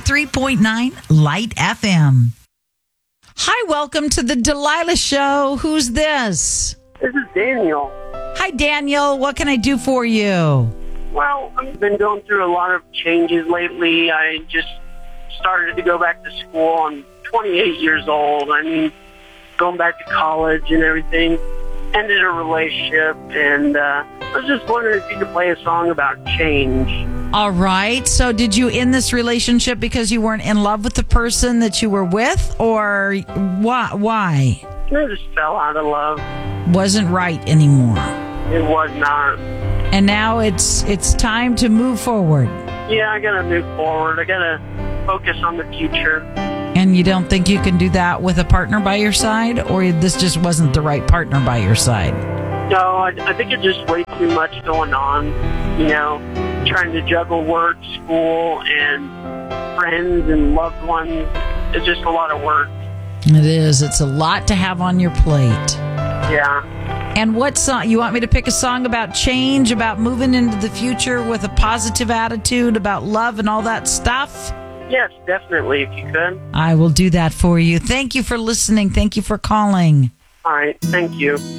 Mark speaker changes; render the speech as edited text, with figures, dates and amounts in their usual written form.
Speaker 1: 103.9 Light FM. Hi, welcome to the Delilah Show. Who's this?
Speaker 2: This is Daniel.
Speaker 1: Hi, Daniel. What can I do for you?
Speaker 2: Well, I've been going through a lot of changes lately. I just started to go back to school. I'm 28 years old. I mean, going back to college and everything. Ended a relationship, and I was just wondering if you could play a song about change.
Speaker 1: All right. So did you end this relationship because you weren't in love with the person that you were with, or why?
Speaker 2: I just fell out of love.
Speaker 1: Wasn't right anymore.
Speaker 2: It was not.
Speaker 1: And now it's time to move forward.
Speaker 2: Yeah, I gotta move forward. I gotta focus on the future.
Speaker 1: And you don't think you can do that with a partner by your side, or this just wasn't the right partner by your side?
Speaker 2: No, I think it's just way too much going on. You know, trying to juggle work, school, and friends and loved ones. It's just a lot of work.
Speaker 1: It is. It's a lot to have on your plate.
Speaker 2: Yeah.
Speaker 1: And what song? You want me to pick a song about change, about moving into the future with a positive attitude, about love and all that stuff?
Speaker 2: Yes, definitely, if you could.
Speaker 1: I will do that for you. Thank you for listening. Thank you for calling.
Speaker 2: All right, thank you.